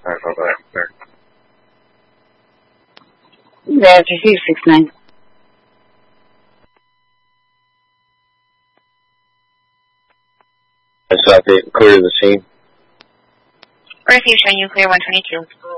All right, bye-bye. Yeah, receive 6-9. South 8, clear the scene. Refuge, you clear 122.